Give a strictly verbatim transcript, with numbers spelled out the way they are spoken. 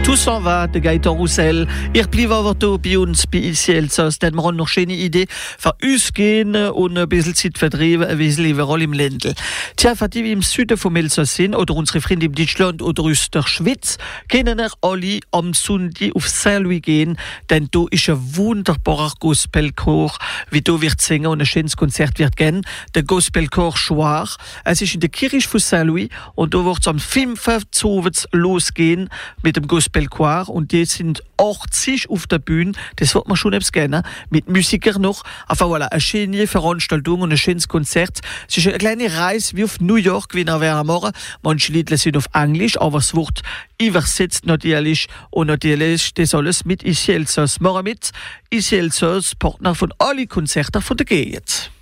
Tout s'en va, de Gaëtan Roussel. Ihr blieb aber da bei uns, bei Ici Elsass, denn wir haben noch schöne Idee für uns gehen und ein bisschen Zeit vertreiben, ein bisschen überall im Ländl. Tja, für die, die im Süden vom Elsass sind, oder unsere Freunde im Deutschland oder aus der Schweiz, können wir alle am Sonntag auf Saint-Louis gehen, denn da ist ein wunderbarer Gospelchor, wie da wird singen und ein schönes Konzert wird gehen, der Gospelchor Choir. Es ist in der Kirche von Saint-Louis und da wird es am fünfundzwanzigsten losgehen mit dem Gospelchor. Und die sind achtzig auf der Bühne, das wird man schon etwas gerne, mit Musikern noch. Enfin voilà, eine schöne Veranstaltung und ein schönes Konzert. Es ist eine kleine Reise wie auf New York, wie nach am Morgen. Manche Lieder sind auf Englisch, aber es wird übersetzt natürlich. Und natürlich das alles mit Ici Elsass. Morgen mit Ici Elsass, Partner von allen Konzerten von der G E T.